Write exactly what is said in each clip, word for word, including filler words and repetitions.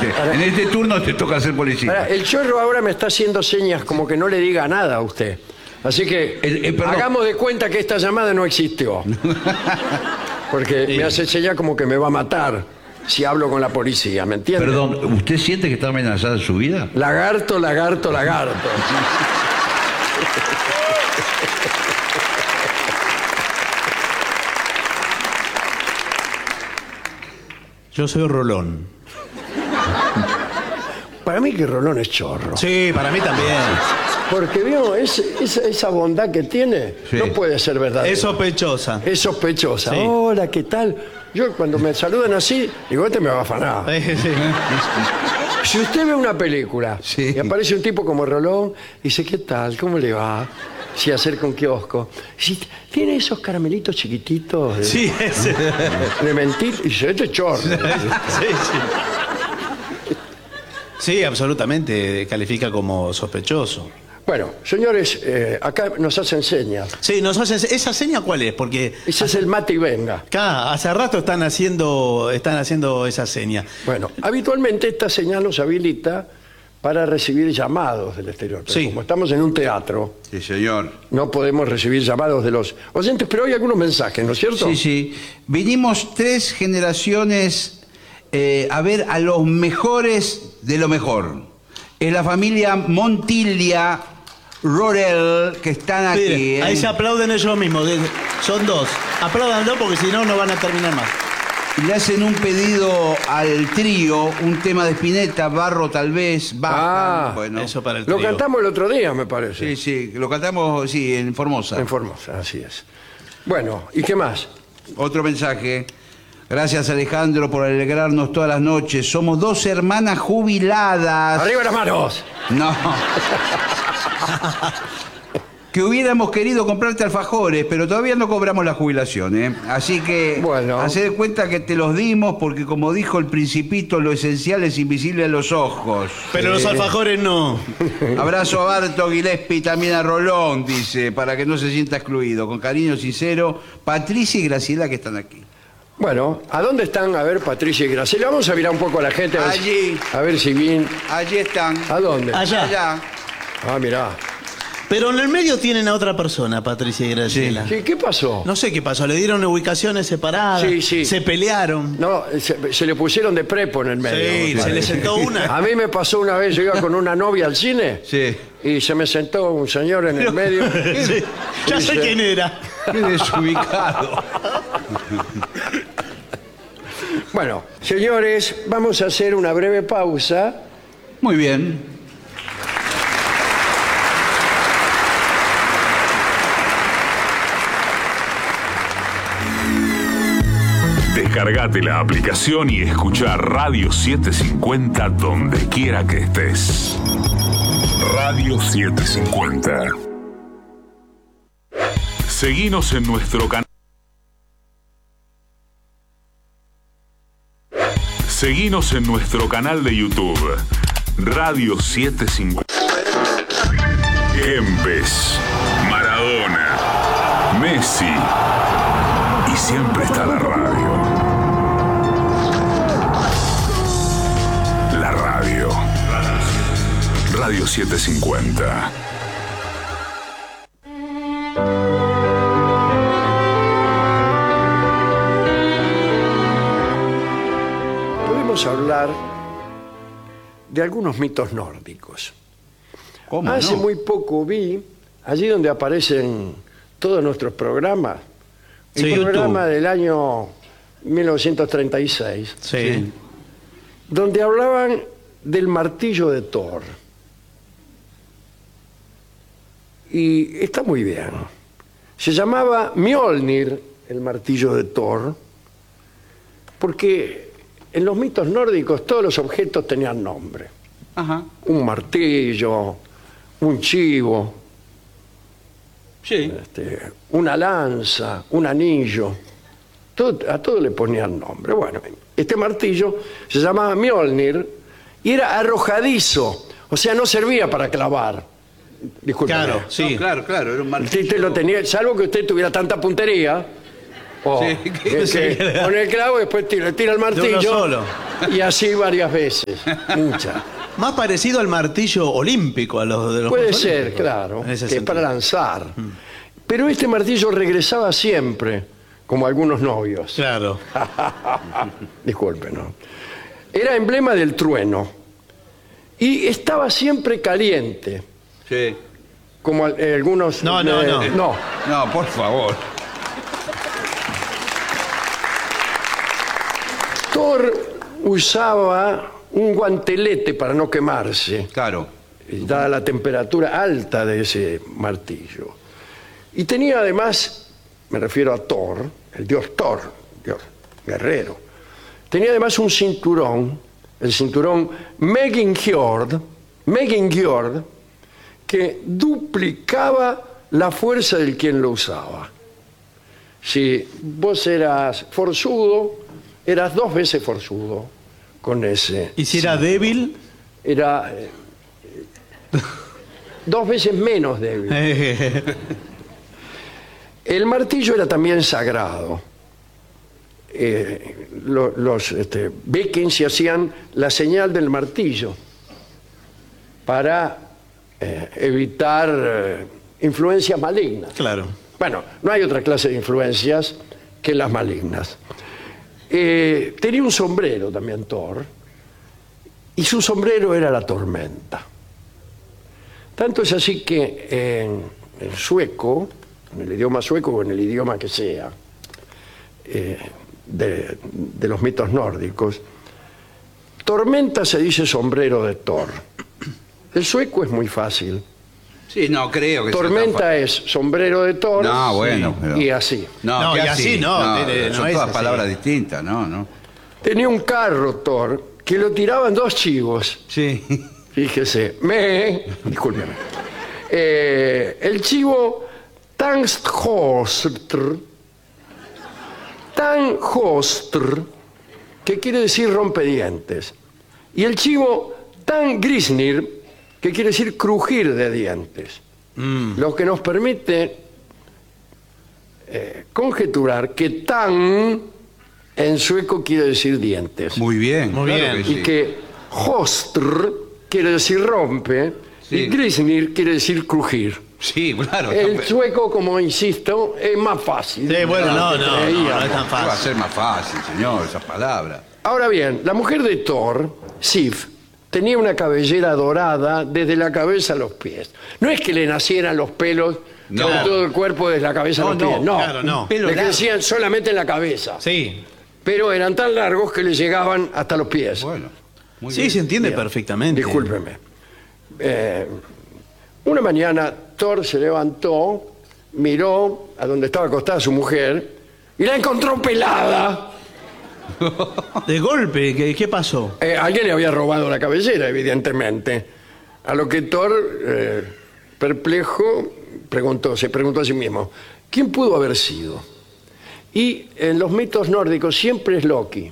este, en este turno te toca ser policía. Ahora, el chorro ahora me está haciendo señas como que no le diga nada a usted. Así que El- eh, perdón. hagamos de cuenta que esta llamada no existió. Porque me hace señas como que me va a matar si hablo con la policía, ¿me entiende? Perdón, ¿usted siente que está amenazada su vida? Lagarto, lagarto, lagarto. Yo soy Rolón. Para mí que Rolón es chorro. Sí, para mí también. Porque vio, es- esa, esa bondad que tiene Sí. no puede ser verdadera. Es sospechosa. Es sospechosa. Sí. Hola, ¿qué tal? Yo cuando me saludan así, digo, este me va a afanar. Eh, sí. Si usted ve una película Sí. y aparece un tipo como Rolón, dice, ¿qué tal? ¿Cómo le va? Se acerca a un kiosco. Dice, ¿tiene esos caramelitos chiquititos de, Sí, es. Sí, de mentir? Y dice, este es chorro. sí. Sí, absolutamente. Califica como sospechoso. Bueno, señores, eh, acá nos hacen señas. Sí, nos hacen. ¿Esa seña cuál es? Porque Ese es el mate y venga. acá hace rato están haciendo, están haciendo esa seña. Bueno, habitualmente esta señal nos habilita para recibir llamados del exterior. Pero Sí. como estamos en un teatro, Sí, señor. no podemos recibir llamados de los oyentes, pero hay algunos mensajes, ¿no es cierto? Sí, sí. Vinimos tres generaciones eh, a ver a los mejores de lo mejor. Es la familia Montilla Rorel que están aquí. Mire, ¿eh? ahí se aplauden ellos mismos. de- Son dos. Apláudanlo porque si no, no van a terminar más. Le hacen un pedido al trío, un tema de Spinetta, Barro tal vez, Baja. Ah, bueno. Eso para el Lo trío. cantamos el otro día, me parece. Sí, sí, lo cantamos, sí, en Formosa. En Formosa, así es. Bueno, ¿y qué más? Otro mensaje. Gracias, Alejandro, por alegrarnos todas las noches. Somos dos hermanas jubiladas. ¡Arriba las manos! No. Que hubiéramos querido comprarte alfajores, pero todavía no cobramos la jubilación, ¿eh? Así que, Bueno. hacé de cuenta que te los dimos porque, como dijo el Principito, lo esencial es invisible a los ojos. Pero los alfajores no. Abrazo a Barto Gillespie y también a Rolón, dice, para que no se sienta excluido. Con cariño sincero, Patricia y Graciela, que están aquí. Bueno, ¿a dónde están? A ver, Patricia y Graciela. Vamos a mirar un poco a la gente. A ver, Allí. a ver si bien. Allí están. ¿A dónde? Allá. Allá. Ah, mirá. Pero en el medio tienen a otra persona, Patricia y Graciela. Sí, ¿qué pasó? No sé qué pasó, le dieron ubicaciones separadas. Sí, sí. Se pelearon. No, se, se le pusieron de prepo en el medio. Sí, me se le parece. sentó una. A mí me pasó una vez, yo iba con una novia al cine Sí. y se me sentó un señor en el medio. Sí, ya sé Dice- quién era. Qué desubicado. Bueno, señores, vamos a hacer una breve pausa. Muy bien. Descargate la aplicación y escucha Radio setecientos cincuenta donde quiera que estés. Radio setecientos cincuenta. Seguinos en nuestro canal. Seguinos en nuestro canal de YouTube. Radio setecientos cincuenta. Gempes, Maradona, Messi. Y siempre está la radio. La radio. Radio setecientos cincuenta. Podemos hablar de algunos mitos nórdicos. ¿Cómo Hace no? muy poco vi, allí donde aparecen todos nuestros programas, Sí, el programa YouTube. del año mil novecientos treinta y seis, Sí. donde hablaban del martillo de Thor. Y está muy bien. Se llamaba Mjolnir, el martillo de Thor, porque en los mitos nórdicos todos los objetos tenían nombre. Ajá. Un martillo, un chivo, Sí. este, una lanza, un anillo. Todo- a todo le ponían nombre. Bueno, este martillo se llamaba Mjolnir y era arrojadizo, o sea, no servía para clavar. Disculpe. Claro, sí. No, claro, claro, era un martillo. Usted lo tenía, salvo que usted tuviera tanta puntería O Sí, que- ¿qué que se quiere? pone el clavo y después tira, tira el martillo. solo. Y así varias veces. Muchas. Más parecido al martillo olímpico, a los de los Puede Juegos ser, Olímpicos, claro, en ese que es sentido. para lanzar. Pero este martillo regresaba siempre, como algunos novios. Claro. Disculpe, ¿no? Era emblema del trueno. Y estaba siempre caliente, Sí. como al- eh, algunos... No, no, eh, no. no. No, por favor. Thor usaba un guantelete para no quemarse, Claro. dada la temperatura alta de ese martillo. Y tenía además, me refiero a Thor, el dios Thor, dios guerrero, tenía además un cinturón, el cinturón Megingjord, Megingjord, que duplicaba la fuerza del quien lo usaba. Si vos eras forzudo, eras dos veces forzudo con ese. Y si era débil, Era eh, dos veces menos débil. eh, El martillo era también sagrado. Eh, lo- los este, vikings se hacían la señal del martillo para eh, evitar eh, influencias malignas. claro. Bueno, no hay otra clase de influencias que las malignas. Eh, tenía un sombrero también Thor, y su sombrero era la tormenta. Tanto es así que en el sueco, en el idioma sueco o en el idioma que sea, eh, de, de los mitos nórdicos, tormenta se dice sombrero de Thor. El sueco es muy fácil. Sí, no creo que sea tan Tormenta fácil. es sombrero de Thor No, bueno. pero- y así. No, No, que y así no, tiene- son no es todas así. palabras distintas, no, no. Tenía un carro Thor que lo tiraban dos chivos. Sí. Fíjese, me, discúlpeme. Eh, el chivo Tanghostr, Tanghostr, que quiere decir rompedientes. Y el chivo Tangrisnir, que quiere decir crujir de dientes. Lo que nos permite eh, conjeturar que tan en sueco quiere decir dientes. Muy bien. Muy claro bien. que Y sí. que hostr quiere decir rompe Sí. y grisnir quiere decir crujir. Sí, claro. El no, sueco, como insisto, es más fácil. Sí, bueno, no, no, no, Creíamos. no es tan va a fácil. ser más fácil, señor, esas palabras. Ahora bien, la mujer de Thor, Sif, tenía una cabellera dorada desde la cabeza a los pies. No es que le nacieran los pelos No. por todo el cuerpo desde la cabeza a No, los no, pies. No, claro, no. Pelo le largo. crecían solamente en la cabeza. Sí. Pero eran tan largos que le llegaban hasta los pies. Bueno, muy Sí, bien. se entiende Bien. perfectamente. Discúlpeme. Eh, una mañana Thor se levantó, miró a donde estaba acostada su mujer y la encontró pelada. De golpe, ¿qué, qué pasó? Eh, alguien le había robado la cabellera, evidentemente. A lo que Thor, eh, perplejo, preguntó, se preguntó a sí mismo, ¿quién pudo haber sido? Y en los mitos nórdicos siempre es Loki.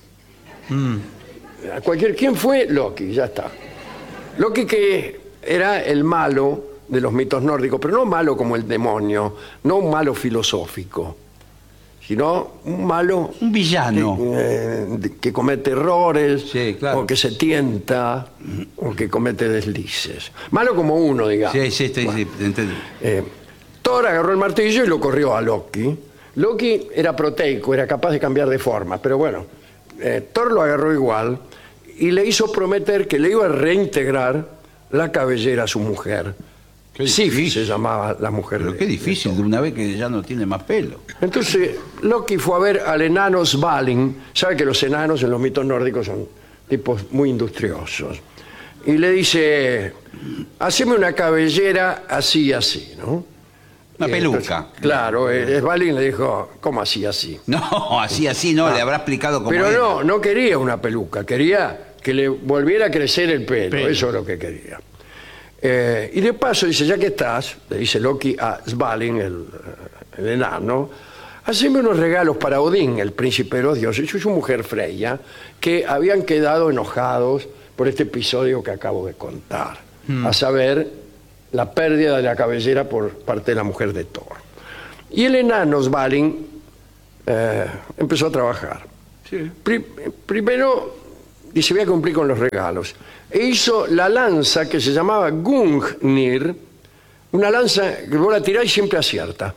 A Cualquier, ¿quién fue? Loki, ya está. Loki, que era el malo de los mitos nórdicos, pero no malo como el demonio, no un malo filosófico, sino un malo Un villano. eh, de- que comete errores, Sí, claro. o que se tienta, o que comete deslices. Malo como uno, digamos. Sí, sí, sí, sí, entendí. Eh, Thor agarró el martillo y lo corrió a Loki. Loki era proteico, era capaz de cambiar de forma, pero bueno, eh, Thor lo agarró igual y le hizo prometer que le iba a reintegrar la cabellera a su mujer. Qué Sif difícil. se llamaba la mujer. Pero de- qué difícil de una vez que ya no tiene más pelo. Entonces Loki fue a ver al enano Svalin. Sabe que los enanos en los mitos nórdicos son tipos muy industriosos. Y le dice, haceme una cabellera así y así, ¿no? Una Y peluca. entonces, claro, eh, Svalin le dijo, ¿cómo así así? No, así, así, no, le habrá explicado cómo Pero era. no, no quería una peluca, quería que le volviera a crecer el pelo, Pelo. eso es lo que quería. Eh, y de paso dice, ya que estás, le dice Loki a Svalin, el, el enano, haceme unos regalos para Odín, el príncipe de los dioses, y su mujer Freya, que habían quedado enojados por este episodio que acabo de contar, a saber, la pérdida de la cabellera por parte de la mujer de Thor. Y el enano Svalin eh, empezó a trabajar. Pri- primero dice, voy a cumplir con los regalos. E hizo la lanza que se llamaba Gungnir, una lanza que vos la tirás y siempre acierta.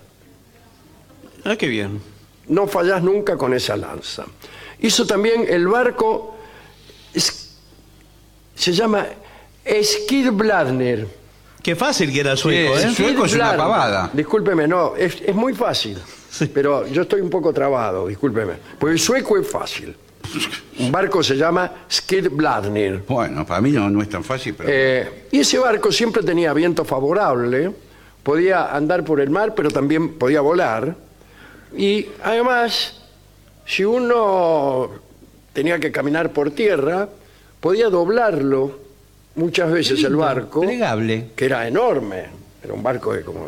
Ah, qué bien. No fallás nunca con esa lanza. Hizo también el barco, es- se llama Skidbladner. Qué fácil que era sueco, Sí, ¿eh? sí. Sueco es una Skidbladner. pavada. Discúlpeme, no, es, es muy fácil. Sí. Pero yo estoy un poco trabado, discúlpeme. Porque el sueco es fácil. Un barco se llama Skidbladner. Bueno, para mí no, no es tan fácil, pero... Eh, y ese barco siempre tenía viento favorable, podía andar por el mar, pero también podía volar. Y además, si uno tenía que caminar por tierra, podía doblarlo muchas veces el barco, Plegable. que era enorme, era un barco de como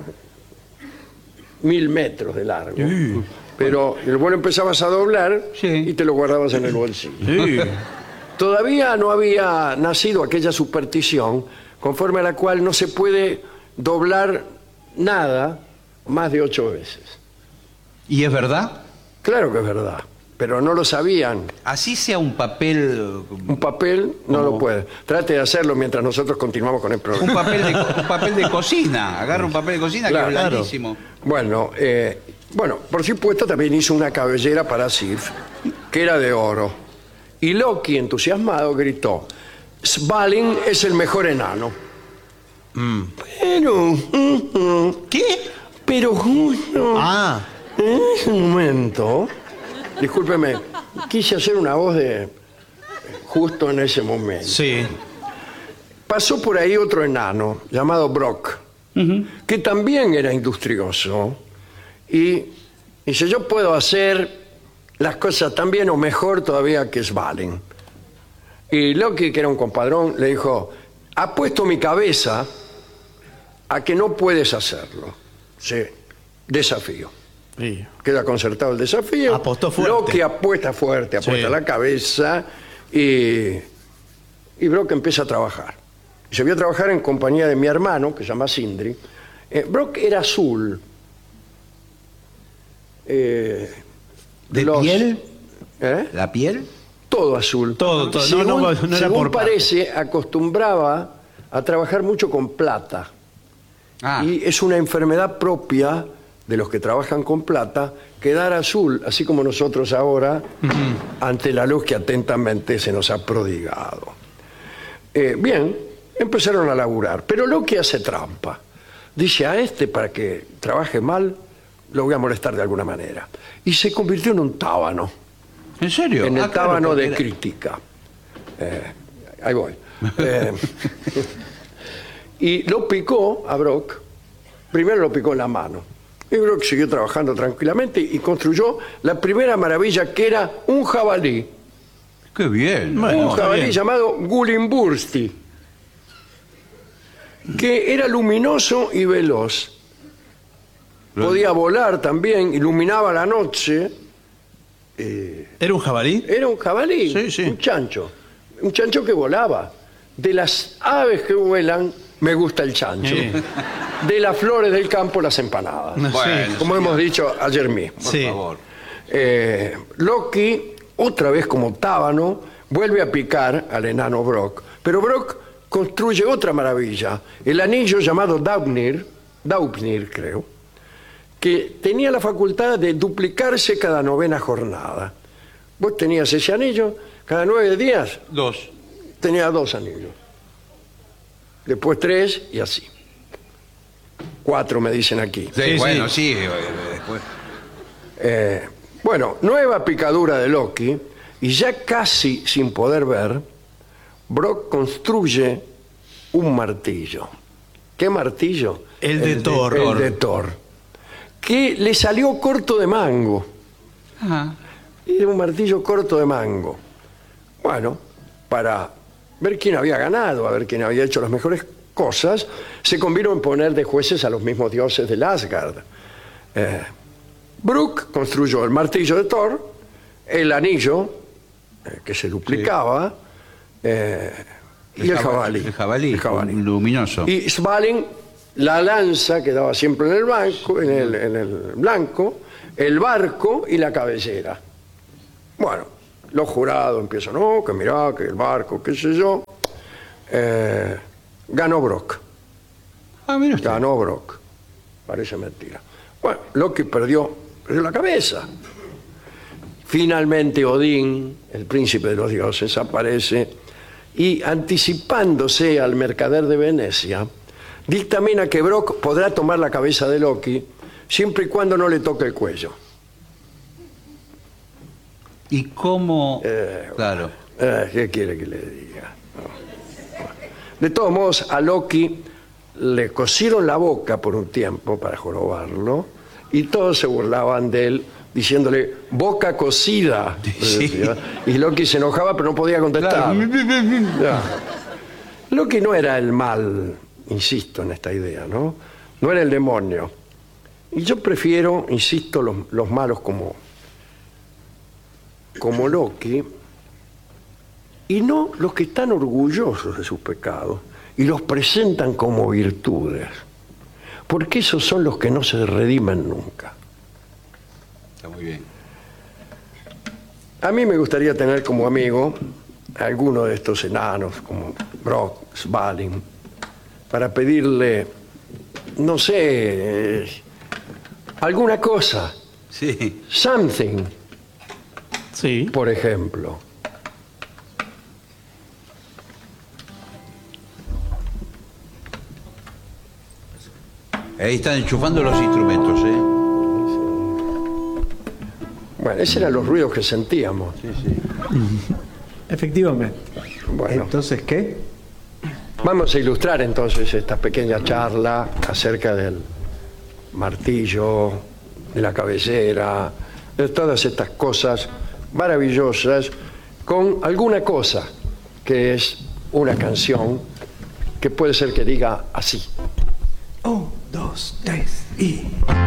mil metros de largo. Pero el vuelo empezabas a doblar Sí. y te lo guardabas en el bolsillo. Sí. Todavía no había nacido aquella superstición conforme a la cual no se puede doblar nada más de ocho veces. ¿Y es verdad? Claro que es verdad, pero no lo sabían. Así sea un papel... Un papel no lo puede. Trate de hacerlo mientras nosotros continuamos con el Un programa. papel de, un papel de cocina. Agarra un papel de cocina Claro, que es claro. blandísimo. Bueno, eh, bueno, por supuesto también hizo una cabellera para Sif, que era de oro. Y Loki, entusiasmado, gritó, Svalin es el mejor enano. Pero, mm, mm, ¿Qué? pero justo Ah, en ese momento, discúlpeme, quise hacer una voz de justo en ese momento. sí. Pasó por ahí otro enano llamado Brock, que también era industrioso y dice, yo puedo hacer las cosas tan bien o mejor todavía que Svalin. Y Loki, que era un compadrón, le dijo, apuesto mi cabeza a que no puedes hacerlo. Sí, desafío. Sí. Queda concertado el desafío. Apostó fuerte. Loki apuesta fuerte, apuesta Sí. la cabeza y, y Brock empieza a trabajar. Y se vio a trabajar en compañía de mi hermano, que se llama Sindri. Eh, Brock era azul. Eh, ¿De los- piel? ¿Eh? ¿La piel? Todo azul. Todo, todo. No, Según, no, no era según por parte. parece, acostumbraba a trabajar mucho con plata. Ah, Y es una enfermedad propia de los que trabajan con plata quedar azul, así como nosotros ahora, ante la luz que atentamente se nos ha prodigado. Eh, bien, empezaron a laburar, pero Loki hace trampa. Dice a este, para que trabaje mal, lo voy a molestar de alguna manera. Y se convirtió en un tábano, ¿en serio? en el Ah, claro, tábano porque de era- crítica. Eh, ahí voy. Eh, y lo picó a Brock, primero lo picó en la mano. Y Brock siguió trabajando tranquilamente y construyó la primera maravilla, que era un jabalí. Qué bien. Bueno, un está jabalí bien. llamado Gulimbursti, que era luminoso y veloz. Podía volar también, iluminaba la noche. ¿Era un jabalí? Era un jabalí, Sí, sí. un chancho. Un chancho que volaba. De las aves que vuelan, me gusta el chancho. Sí. De las flores del campo, las empanadas. Bueno, Como hemos dicho ayer mismo. por Sí. favor. Eh, Loki, otra vez como tábano, vuelve a picar al enano Brock. Pero Brock construye otra maravilla, el anillo llamado Daupnir, Daupnir creo, que tenía la facultad de duplicarse cada novena jornada. Vos tenías ese anillo, cada nueve días Dos. tenía dos anillos. Después tres y así. Cuatro me dicen aquí. Sí, Sí, bueno, sí. sí. eh, después. Eh, bueno, nueva picadura de Loki, y ya casi sin poder ver, Brock construye un martillo. ¿Qué martillo? El de Thor. El de Thor. Que le salió corto de mango. Ajá. Era un martillo corto de mango. Bueno, para ver quién había ganado, a ver quién había hecho las mejores cosas, se convino en poner de jueces a los mismos dioses del Asgard. Eh, Brook construyó el martillo de Thor, el anillo, eh, que se duplicaba, eh, y el jaba- jabalí. El jabalí, El jabalí. luminoso. Y Svalin, la lanza que daba siempre en el blanco, en el, en el blanco, el barco y la cabellera. Bueno, los jurados empiezan, no, que mirá, que el barco, qué sé yo. Eh, ganó Brock. Ah, mira usted. Ganó Brock. Parece mentira. Bueno, Loki perdió, perdió la cabeza. Finalmente Odín, el príncipe de los dioses, aparece y, anticipándose al mercader de Venecia, dictamina que Brock podrá tomar la cabeza de Loki siempre y cuando no le toque el cuello. ¿Y cómo? Eh, claro. Eh, ¿Qué quiere que le diga? No. De todos modos, a Loki le cosieron la boca por un tiempo para jorobarlo y todos se burlaban de él diciéndole boca cocida. Sí. Y Loki se enojaba pero no podía contestar. Claro. Ya. Loki no era el mal, insisto en esta idea, ¿no? No era el demonio. Y yo prefiero, insisto, los, los malos como, como Loki, y no los que están orgullosos de sus pecados y los presentan como virtudes, porque esos son los que no se redimen nunca. Está muy bien. A mí me gustaría tener como amigo a alguno de estos enanos, como Brock, Svalin, para pedirle, no sé, eh, alguna cosa, Sí. something, Sí. por ejemplo. Ahí están enchufando los instrumentos, ¿eh? Bueno, esos eran los ruidos que sentíamos. Sí, sí. Efectivamente. Bueno, Entonces, ¿qué? vamos a ilustrar entonces esta pequeña charla acerca del martillo, de la cabellera, de todas estas cosas maravillosas, con alguna cosa que es una canción que puede ser que diga así. Un, dos, tres y...